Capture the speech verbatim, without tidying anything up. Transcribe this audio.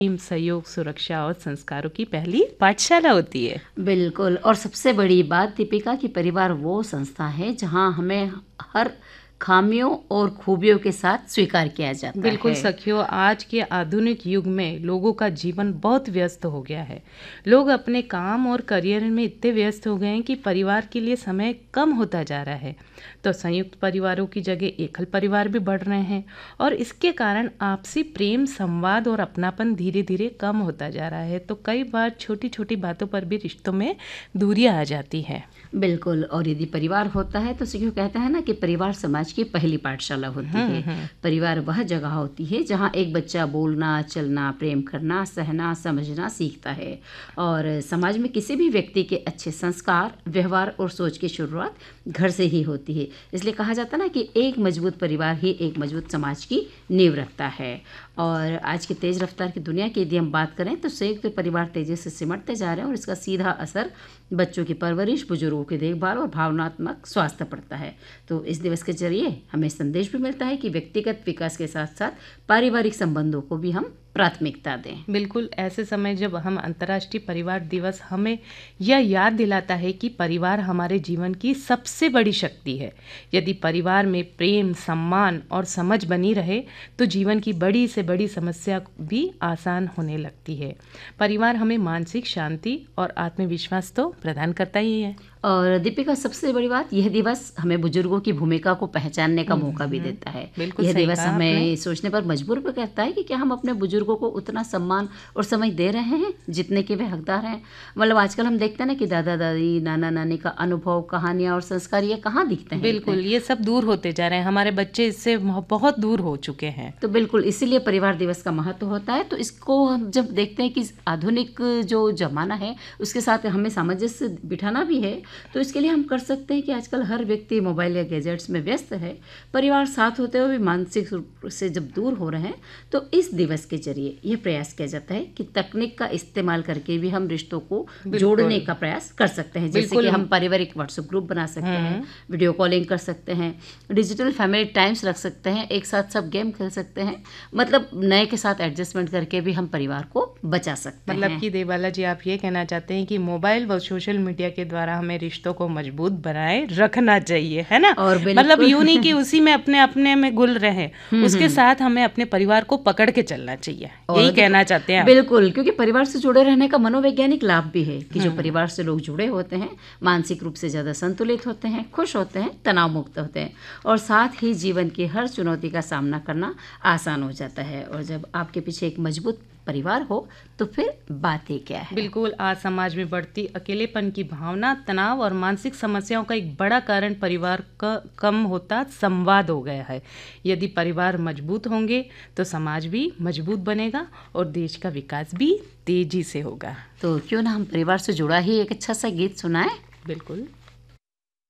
प्रेम, सहयोग, सुरक्षा और संस्कारों की पहली पाठशाला होती है। बिल्कुल। और सबसे बड़ी बात दीपिका कि परिवार वो संस्था है जहाँ हमें हर खामियों और खूबियों के साथ स्वीकार किया जाता बिल्कुल है। सखियों, आज के आधुनिक युग में लोगों का जीवन बहुत व्यस्त हो गया है। लोग अपने काम और करियर में इतने व्यस्त हो गए हैं कि परिवार के लिए समय कम होता जा रहा है। तो संयुक्त परिवारों की जगह एकल परिवार भी बढ़ रहे हैं और इसके कारण आपसी प्रेम, संवाद और अपनापन धीरे धीरे कम होता जा रहा है। तो कई बार छोटी छोटी बातों पर भी रिश्तों में दूरियां आ जाती हैं। बिल्कुल। और यदि परिवार होता है तो क्यों कहते हैं ना कि परिवार समाज की पहली पाठशाला होती है। परिवार वह जगह होती है जहाँ एक बच्चा बोलना, चलना, प्रेम करना, सहना, समझना सीखता है। और समाज में किसी भी व्यक्ति के अच्छे संस्कार, व्यवहार और सोच की शुरुआत घर से ही होती है। इसलिए कहा जाता है ना कि एक मजबूत परिवार ही एक मजबूत समाज की नींव रखता है। और आज की तेज़ रफ्तार की दुनिया की यदि हम बात करें तो संयुक्त परिवार तेज़ी से सिमटते जा रहे हैं और इसका सीधा असर बच्चों की परवरिश, बुजुर्गों की देखभाल और भावनात्मक स्वास्थ्य पड़ता है। तो इस दिवस के जरिए हमें संदेश भी मिलता है कि व्यक्तिगत विकास के साथ साथ पारिवारिक संबंधों को भी हम प्राथमिकता दें। बिल्कुल। ऐसे समय जब हम अंतर्राष्ट्रीय परिवार दिवस हमें यह याद दिलाता है कि परिवार हमारे जीवन की सबसे बड़ी शक्ति है। यदि परिवार में प्रेम, सम्मान और समझ बनी रहे तो जीवन की बड़ी से बड़ी समस्या भी आसान होने लगती है। परिवार हमें मानसिक शांति और आत्मविश्वास तो प्रदान करता ही है। और दीपिका, सबसे बड़ी बात, यह दिवस हमें बुजुर्गों की भूमिका को पहचानने का मौका भी देता है। यह दिवस हमें सोचने पर मजबूर भी करता है कि क्या हम अपने बुजुर्गों को उतना सम्मान और समय दे रहे हैं जितने के वे हकदार हैं। मतलब आजकल हम देखते हैं ना कि दादा दादी, नाना नानी का अनुभव, कहानियाँ और संस्कार ये कहाँ दिखते हैं। बिल्कुल, ये सब दूर होते जा रहे हैं। हमारे बच्चे इससे बहुत दूर हो चुके हैं। तो बिल्कुल इसीलिए परिवार दिवस का महत्व होता है। तो इसको हम जब देखते हैं कि आधुनिक जो जमाना है उसके साथ हमें सामंजस्य बिठाना भी है, तो इसके लिए हम कर सकते हैं कि आजकल हर व्यक्ति मोबाइल या गैजेट्स में व्यस्त है। परिवार साथ होते हुए भी मानसिक रूप से जब दूर हो रहे हैं तो इस दिवस के जरिए यह प्रयास किया जाता है कि तकनीक का इस्तेमाल करके भी हम रिश्तों को जोड़ने का प्रयास कर सकते हैं। जैसे कि हम पारिवारिक व्हाट्सएप ग्रुप बना सकते हैं, वीडियो कॉलिंग कर सकते हैं, डिजिटल फैमिली टाइम्स रख सकते हैं, एक साथ सब गेम खेल सकते हैं। मतलब नए के साथ एडजस्टमेंट करके भी हम परिवार को बचा सकते हैं। मतलब कि देवाला जी, आप ये कहना चाहते हैं कि मोबाइल व सोशल मीडिया के द्वारा हमें रिश्तों को मजबूत बनाए रखना चाहिए, है ना। और मतलब यूं नहीं कि उसी में अपने अपने में गुल रहे, उसके साथ हमें अपने परिवार को पकड़ के चलना चाहिए, यही कहना चाहते हैं। बिल्कुल, क्योंकि परिवार से जुड़े रहने का मनोवैज्ञानिक लाभ भी है कि जो परिवार से लोग जुड़े होते हैं मानसिक रूप से ज़्यादा संतुलित होते हैं, खुश होते हैं, तनाव मुक्त होते हैं और साथ ही जीवन की हर चुनौती का सामना करना आसान हो जाता है। और जब आपके पीछे एक मजबूत परिवार हो तो फिर बात ही क्या है। बिल्कुल। आज समाज में बढ़ती अकेलेपन की भावना, तनाव और मानसिक समस्याओं का एक बड़ा कारण परिवार का कम होता संवाद हो गया है। यदि परिवार मजबूत होंगे तो समाज भी मजबूत बनेगा और देश का विकास भी तेजी से होगा। तो क्यों ना हम परिवार से जुड़ा ही एक अच्छा सा गीत सुनाएं। बिल्कुल।